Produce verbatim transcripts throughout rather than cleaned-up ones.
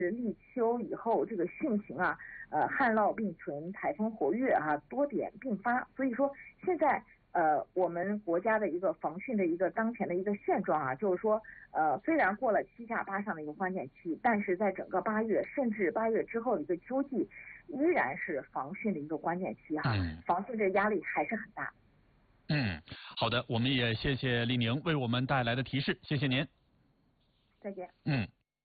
立秋以后，这个汛情啊，呃，旱涝并存，台风活跃啊，多点并发。所以说，现在呃，我们国家的一个防汛的一个当前的一个现状啊，就是说，呃，虽然过了七下八上的一个关键期，但是在整个八月，甚至八月之后的一个秋季，依然是防汛的一个关键期哈。嗯、防汛这压力还是很大。 嗯，好的，我们也谢谢丽宁为我们带来的提示，谢谢您。 再见。 嗯。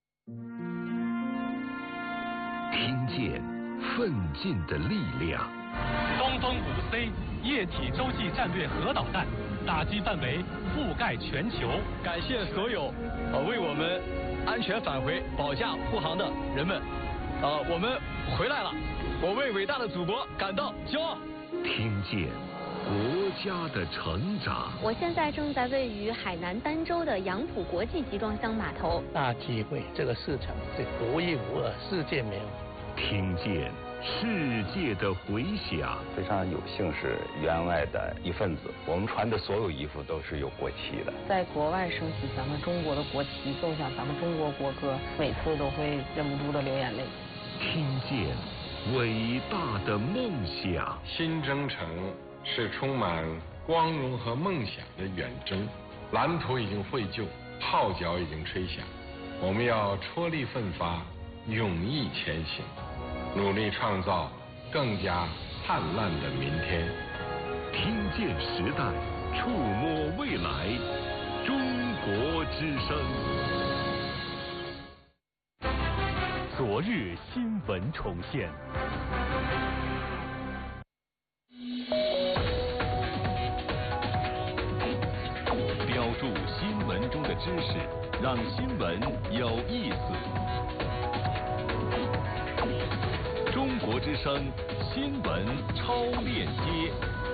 听见奋进的力量。 东风五 C 液体洲际战略核导弹打击范围覆盖全球。 感谢所有呃为我们安全返回保驾护航的人们，呃，我们回来了，我为伟大的祖国感到骄傲。 听见国家的成长。 我现在正在位于海南儋州的杨浦国际集装箱码头。 大机会，这个市场是独一无二，世界没有。 听见世界的回响。 非常有幸是员外的一份子，我们穿的所有衣服都是有国旗的。 在国外升起咱们中国的国旗，奏响咱们中国国歌，每次都会忍不住的流眼泪。 听见伟大的梦想。 新征程是充满光荣和梦想的远征，蓝图已经绘就，号角已经吹响，我们要踔厉奋发，勇毅前行，努力创造更加灿烂的明天。 听见时代，触摸未来，中国之声。 昨日新闻重现。 标注新闻中的知识，让新闻有意思。中国之声新闻超链接。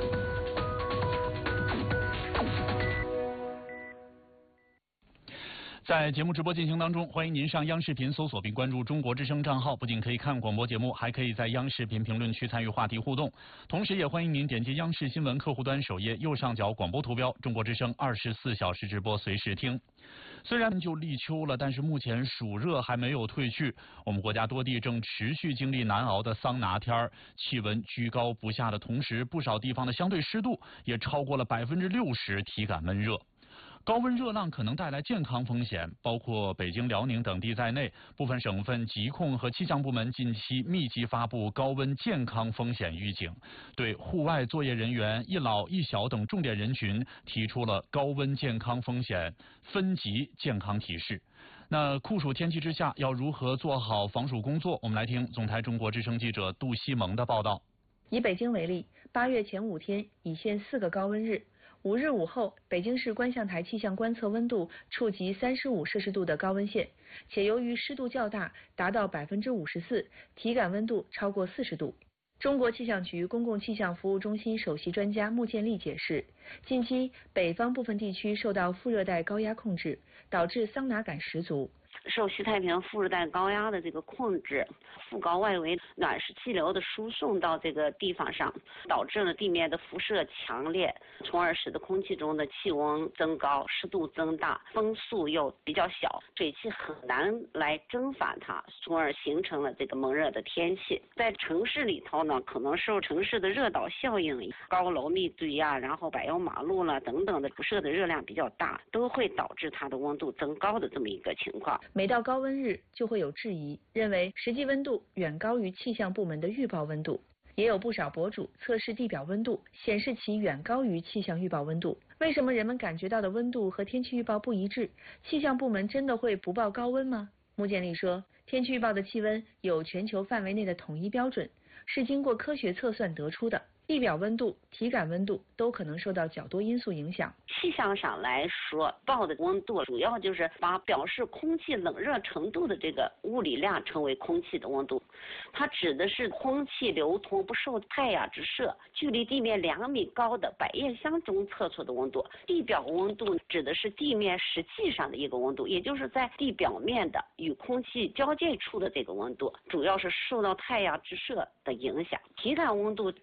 在节目直播进行当中，欢迎您上央视频搜索并关注中国之声账号，不仅可以看广播节目，还可以在央视频评论区参与话题互动。同时也欢迎您点击央视新闻客户端首页右上角广播图标，中国之声二十四小时直播随时听。虽然就立秋了，但是目前暑热还没有退去，我们国家多地正持续经历难熬的桑拿天儿，气温居高不下的同时，不少地方的相对湿度也超过了百分之六十，体感闷热。高温热浪可能带来健康风险，包括北京、辽宁等地在内，部分省份疾控和气象部门近期密集发布高温健康风险预警，对户外作业人员、一老一小等重点人群提出了高温健康风险分级健康提示。那酷暑天气之下，要如何做好防暑工作？我们来听总台中国之声记者杜西蒙的报道。 以北京为例，八月前五天已现四个高温日。五日午后，北京市观象台气象观测温度触及三十五摄氏度的高温线，且由于湿度较大，达到百分之五十四，体感温度超过四十度。中国气象局公共气象服务中心首席专家穆建立解释，近期北方部分地区受到副热带高压控制，导致桑拿感十足。 受西太平洋副热带高压的这个控制，副高外围暖湿气流的输送到这个地方上，导致了地面的辐射强烈，从而使得空气中的气温增高，湿度增大，风速又比较小，水汽很难来蒸发它，从而形成了这个闷热的天气。在城市里头呢，可能受城市的热岛效应，高楼密堆啊，然后柏油马路了等等的辐射的热量比较大，都会导致它的温度增高的这么一个情况。 每到高温日就会有质疑，认为实际温度远高于气象部门的预报温度，也有不少博主测试地表温度，显示其远高于气象预报温度。为什么人们感觉到的温度和天气预报不一致？气象部门真的会不报高温吗？穆建立说，天气预报的气温有全球范围内的统一标准，是经过科学测算得出的。地表温度、体感温度都可能受到较多因素影响。 气象上来说，报的温度主要就是把表示空气冷热程度的这个物理量称为空气的温度，它指的是空气流通不受太阳直射，距离地面两米高的百叶箱中测出的温度。地表温度指的是地面实际上的一个温度，也就是在地表面的与空气交界处的这个温度，主要是受到太阳直射的影响。体感温度指的人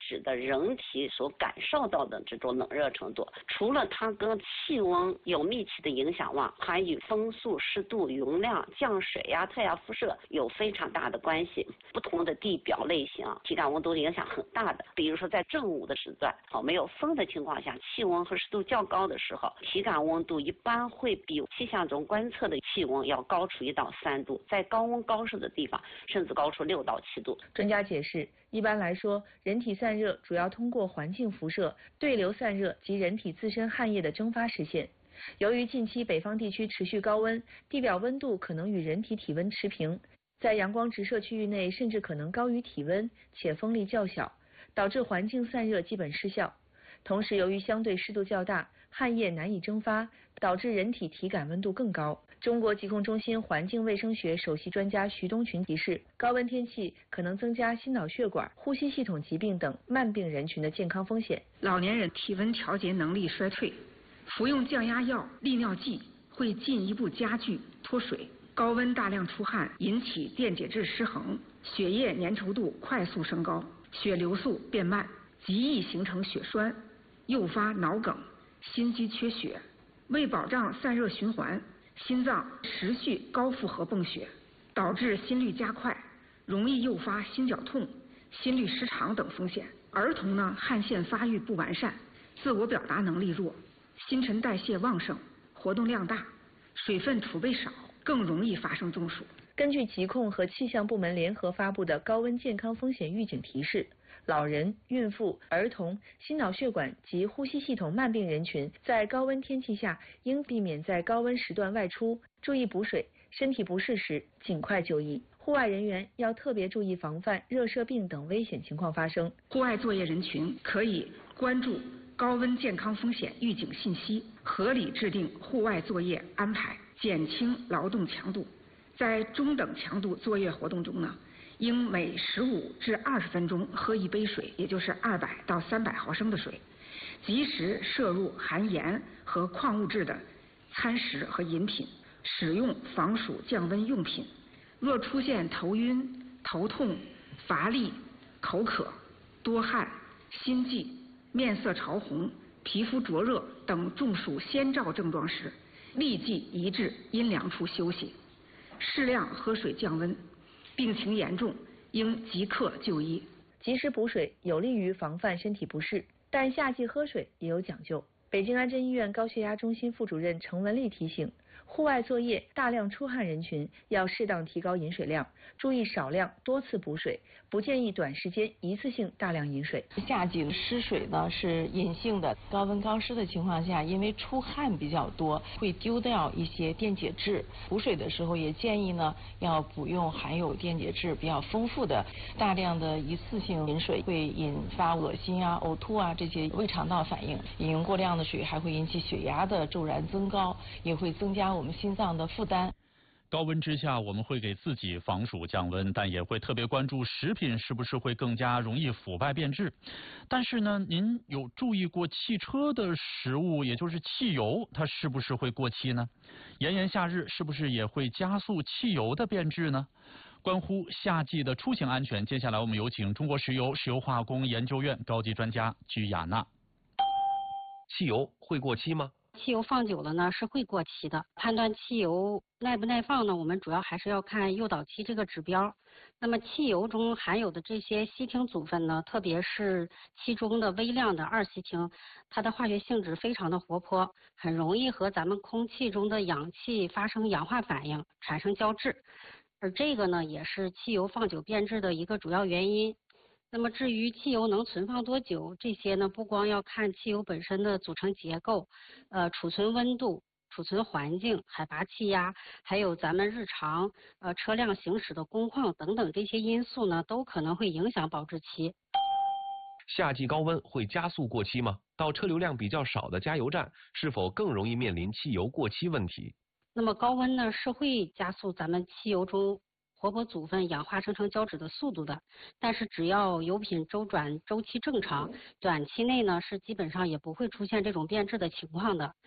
人体所感受到的这种冷热程度，除了它跟气温有密切的影响外，还与风速、湿度、云量、降水呀、太阳辐射有非常大的关系。不同的地表类型，体感温度影响很大的。比如说在正午的时段，好没有风的情况下，气温和湿度较高的时候，体感温度一般会比气象中观测的气温要高出一到三度，在高温高湿的地方甚至高出六到七度。 专家解释，一般来说，人体散热主要通过环境辐射、对流散热及人体自身汗液的蒸发实现。由于近期北方地区持续高温，地表温度可能与人体体温持平，在阳光直射区域内甚至可能高于体温，且风力较小，导致环境散热基本失效。同时，由于相对湿度较大，汗液难以蒸发，导致人体体感温度更高。中国疾控中心环境卫生学首席专家徐东群提示，高温天气可能增加心脑血管、呼吸系统疾病等慢病人群的健康风险。 老年人体温调节能力衰退，服用降压药、利尿剂会进一步加剧脱水。高温大量出汗引起电解质失衡，血液粘稠度快速升高，血流速变慢，极易形成血栓，诱发脑梗、心肌缺血。为保障散热循环，心脏持续高负荷泵血，导致心率加快，容易诱发心绞痛、心律失常等风险。儿童呢，汗腺发育不完善，自我表达能力弱，新陈代谢旺盛，活动量大，水分储备少，更容易发生中暑。 根据疾控和气象部门联合发布的高温健康风险预警提示，老人、孕妇、儿童、心脑血管及呼吸系统慢病人群在高温天气下应避免在高温时段外出，注意补水，身体不适时尽快就医。户外人员要特别注意防范热射病等危险情况发生。 户外作业人群可以关注高温健康风险预警信息，合理制定户外作业安排，减轻劳动强度。在中等强度作业活动中呢，应每十五至二十分钟喝一杯水，也就是二百到三百毫升的水，及时摄入含盐和矿物质的餐食和饮品，使用防暑降温用品。若出现头晕、头痛、乏力、口渴、多汗、心悸、面色潮红、皮肤灼热等中暑先兆症状时，立即移至阴凉处休息，适量喝水降温，病情严重应即刻就医。 及时补水有利于防范身体不适，但夏季喝水也有讲究。北京安贞医院高血压中心副主任程文丽提醒，户外作业大量出汗人群要适当提高饮水量，注意少量多次补水，不建议短时间一次性大量饮水。 夏季的湿水呢是隐性的，高温高湿的情况下，因为出汗比较多，会丢掉一些电解质。补水的时候也建议呢要补用含有电解质比较丰富的，大量的一次性饮水会引发恶心啊、呕吐啊这些胃肠道反应。饮用过量的水还会引起血压的骤然增高，也会增加我们心脏的负担。 高温之下，我们会给自己防暑降温，但也会特别关注食品是不是会更加容易腐败变质。但是呢，您有注意过汽车的食物，也就是汽油，它是不是会过期呢？炎炎夏日，是不是也会加速汽油的变质呢？关乎夏季的出行安全，接下来我们有请中国石油石油化工研究院高级专家居雅娜。 汽油会过期吗？ 汽油放久了呢是会过期的。判断汽油耐不耐放呢，我们主要还是要看诱导期这个指标。那么汽油中含有的这些烯烃组分呢，特别是其中的微量的二烯烃，它的化学性质非常的活泼，很容易和咱们空气中的氧气发生氧化反应，产生胶质。而这个呢，也是汽油放久变质的一个主要原因。那么至于汽油能存放多久，这些呢不光要看汽油本身的组成结构，呃，储存温度、储存环境、海拔气压，还有咱们日常呃车辆行驶的工况等等这些因素呢，都可能会影响保质期。 夏季高温会加速过期吗？到车流量比较少的加油站，是否更容易面临汽油过期问题？ 那么高温呢是会加速咱们汽油中活泼组分氧化生成胶质的速度的，但是只要油品周转周期正常，短期内呢是基本上也不会出现这种变质的情况的。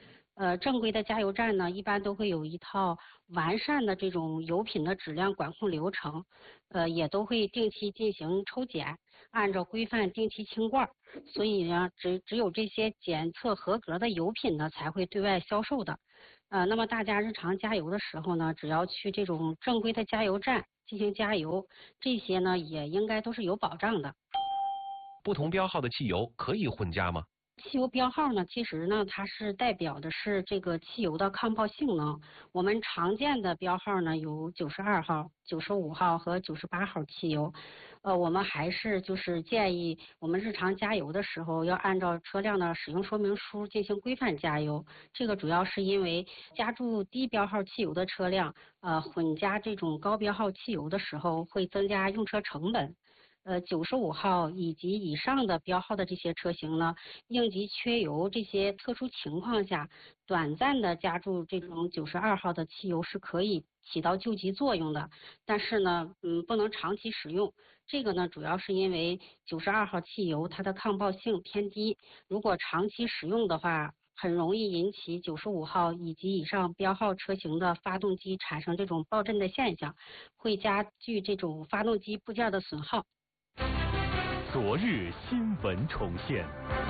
呃，正规的加油站呢，一般都会有一套完善的这种油品的质量管控流程，呃，也都会定期进行抽检，按照规范定期清罐。所以呢，只只有这些检测合格的油品呢，才会对外销售的。呃，那么大家日常加油的时候呢，只要去这种正规的加油站进行加油，这些呢也应该都是有保障的。 不同标号的汽油可以混加吗？ 汽油标号呢，其实呢，它是代表的是这个汽油的抗爆性能。我们常见的标号呢有九十二号、九十五号和九十八号汽油。呃，我们还是就是建议我们日常加油的时候要按照车辆的使用说明书进行规范加油。这个主要是因为加注低标号汽油的车辆，呃，混加这种高标号汽油的时候会增加用车成本。呃，九十五号以及以上的标号的这些车型呢，应急缺油这些特殊情况下，短暂的加注这种九十二号的汽油是可以起到救急作用的，但是呢，嗯，不能长期使用。这个呢，主要是因为九十二号汽油它的抗爆性偏低，如果长期使用的话，很容易引起九十五号以及以上标号车型的发动机产生这种爆震的现象，会加剧这种发动机部件的损耗。 昨日新闻重现。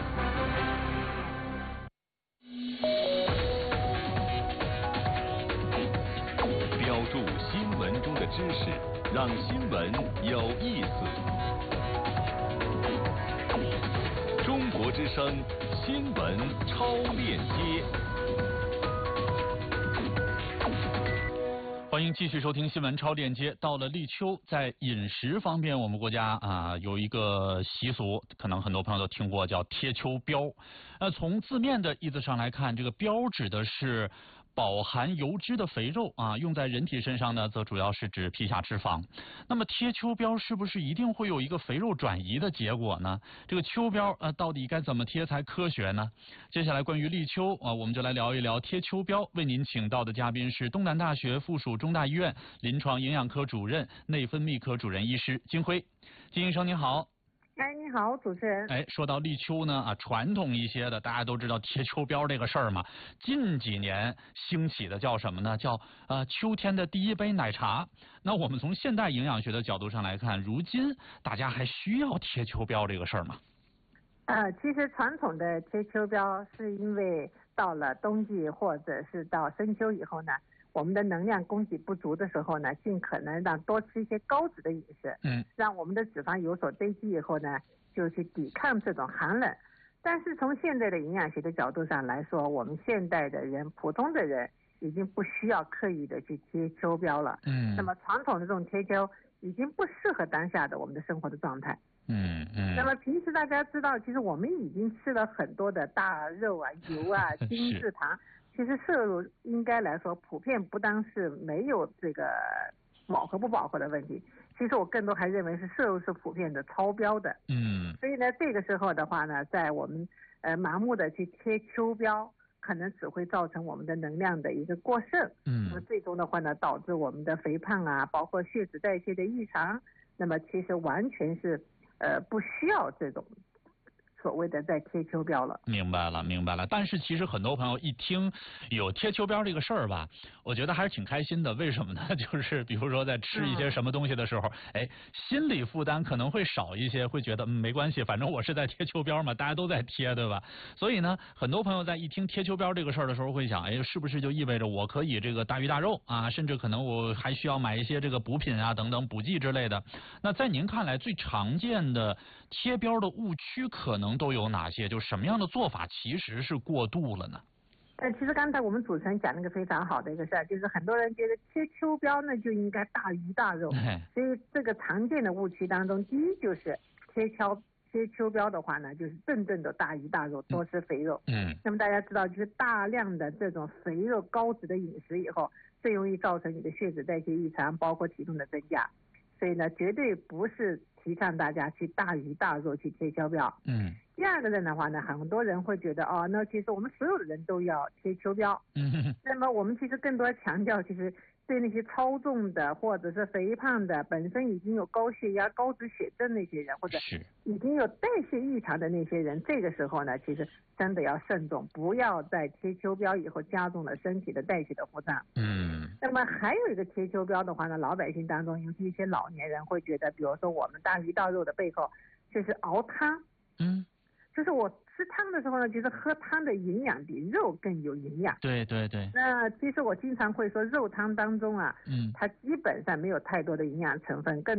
标注新闻中的知识，让新闻有意思。中国之声新闻超链接。 欢迎继续收听新闻超链接。到了立秋，在饮食方面，我们国家啊有一个习俗，可能很多朋友都听过，叫贴秋膘。呃，从字面的意思上来看，这个膘指的是饱含油脂的肥肉啊，用在人体身上呢，则主要是指皮下脂肪。那么贴秋膘是不是一定会有一个肥肉转移的结果呢？这个秋膘呃，到底该怎么贴才科学呢？接下来关于立秋啊，我们就来聊一聊贴秋膘。为您请到的嘉宾是东南大学附属中大医院临床营养科主任、内分泌科主任医师金辉。金医生您好。 哎，你好，主持人。 哎，说到立秋呢，啊，传统一些的，大家都知道贴秋膘这个事儿嘛。近几年兴起的叫什么呢？叫呃秋天的第一杯奶茶。那我们从现代营养学的角度上来看，如今大家还需要贴秋膘这个事儿吗？ 呃，其实传统的贴秋膘是因为到了冬季或者是到深秋以后呢，我们的能量供给不足的时候呢，尽可能让多吃一些高脂的饮食， 嗯， 让我们的脂肪有所堆积以后呢，就去抵抗这种寒冷。但是从现在的营养学的角度上来说，我们现代的人、普通的人已经不需要刻意的去贴秋膘了， 嗯， 那么传统的这种贴秋已经不适合当下的我们的生活的状态。 嗯嗯。 那么平时大家知道，其实我们已经吃了很多的大肉啊、油啊、精制糖。其实摄入应该来说，普遍不单是没有这个饱和不饱和的问题，其实我更多还认为是摄入是普遍的超标的。 嗯。 所以呢，这个时候的话呢，在我们呃盲目的去贴秋膘，可能只会造成我们的能量的一个过剩。 嗯。 那么最终的话呢，导致我们的肥胖啊，包括血脂代谢的异常。那么其实完全是呃不需要这种所谓的在贴秋膘了。 明白了，明白了。但是其实很多朋友一听有贴秋膘这个事儿吧，我觉得还是挺开心的。为什么呢？就是比如说在吃一些什么东西的时候，嗯、哎，心理负担可能会少一些，会觉得嗯没关系，反正我是在贴秋膘嘛，大家都在贴，对吧？所以呢，很多朋友在一听贴秋膘这个事儿的时候，会想，哎，是不是就意味着我可以这个大鱼大肉啊，甚至可能我还需要买一些这个补品啊等等补剂之类的？那在您看来，最常见的贴标的误区可能都有哪些？就什么样的做法其实是过度了呢？ 呃，其实刚才我们主持人讲了一个非常好的一个事儿，就是很多人觉得贴秋膘呢就应该大鱼大肉，所以这个常见的误区当中，第一就是贴秋贴秋膘的话呢，就是顿顿的大鱼大肉，多吃肥肉。 嗯。 那么大家知道，就是大量的这种肥肉高脂的饮食以后，最容易造成你的血脂代谢异常，包括体重的增加。所以呢，绝对不是提倡大家去大鱼大肉去贴秋膘。 嗯。 第二个人的话呢，很多人会觉得哦，那其实我们所有的人都要贴秋膘。 嗯。 那么我们其实更多强调，其实对那些超重的或者是肥胖的，本身已经有高血压、高脂血症那些人，或者已经有代谢异常的那些人，这个时候呢，其实真的要慎重，不要再贴秋膘以后加重了身体的代谢的负担。 嗯。 那么还有一个贴秋膘的话呢，老百姓当中，尤其一些老年人会觉得，比如说我们大鱼大肉的背后，就是熬汤。 嗯。 就是我吃汤的时候呢，其实喝汤的营养比肉更有营养。 对对对。 那其实我经常会说，肉汤当中啊， 嗯， 它基本上没有太多的营养成分，更